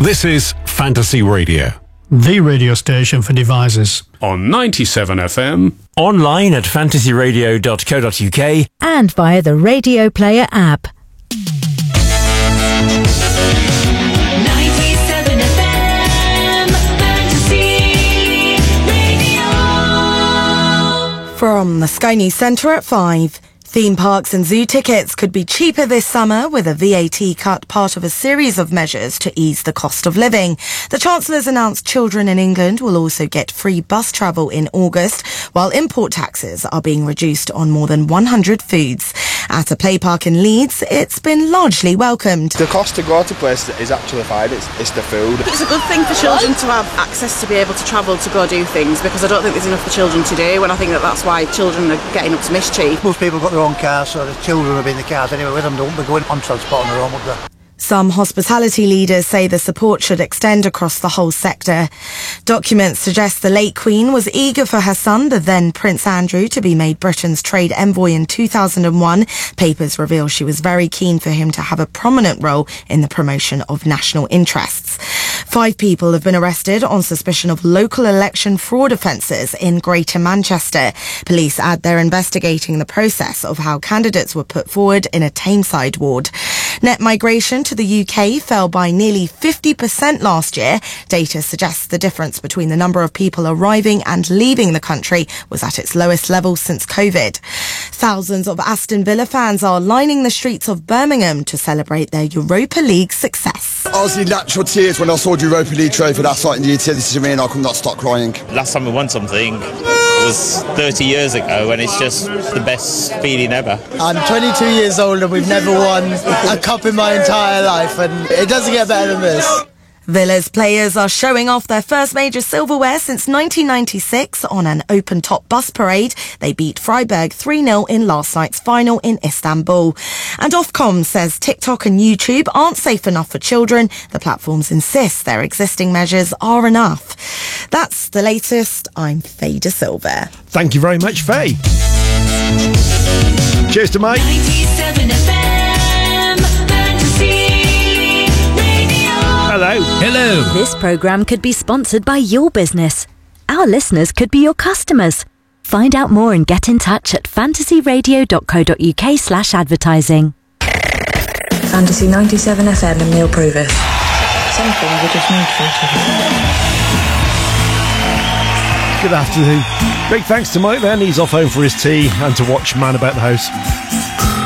This is Fantasy Radio, the radio station for devices. On 97 FM. Online at fantasyradio.co.uk. And via the Radio Player app. 97 FM, Fantasy Radio. From the Sky News Centre at 5. Theme parks and zoo tickets could be cheaper this summer with a VAT cut, part of a series of measures to ease the cost of living. The Chancellor's announced children in England will also get free bus travel in August, while import taxes are being reduced on more than 100 foods. At a play park in Leeds, it's been largely welcomed. The cost to go to places is actually fine, it's the food. It's a good thing for children to have access to be able to travel to go do things, because I don't think there's enough for children to do, and I think that's why children are getting up to mischief. Most people got their own cars, so the children will be in the cars anyway with them. They won't be going on transport on their own up there. Some hospitality leaders say the support should extend across the whole sector. Documents suggest the late Queen was eager for her son, the then Prince Andrew, to be made Britain's trade envoy in 2001. Papers reveal she was very keen for him to have a prominent role in the promotion of national interests. 5 people have been arrested on suspicion of local election fraud offences in Greater Manchester. Police add they're investigating the process of how candidates were put forward in a Tameside ward. Net migration to the UK fell by nearly 50% last year. Data suggests the difference between the number of people arriving and leaving the country was at its lowest level since COVID. Thousands of Aston Villa fans are lining the streets of Birmingham to celebrate their Europa League success. I was in natural tears when I saw the Europa League trophy last night in the Utility Arena. I could not stop crying. Last time we won something was 30 years ago, and it's just the best feeling ever. I'm 22 years old and we've never won a cup in my entire life, and it doesn't get better than this. Villa's players are showing off their first major silverware since 1996 on an open-top bus parade. They beat Freiburg 3-0 in last night's final in Istanbul. And Ofcom says TikTok and YouTube aren't safe enough for children. The platforms insist their existing measures are enough. That's the latest. I'm Faye De Silva. Thank you very much, Faye. Cheers to Mike. 97 FM, Fantasy Radio. Hello. Hello. This programme could be sponsored by your business. Our listeners could be your customers. Find out more and get in touch at fantasyradio.co.uk/advertising. Fantasy 97 FM and Neil Provus. Some things are just made for each other. Good afternoon. Big thanks to Mike then. He's off home for his tea and to watch Man About the House.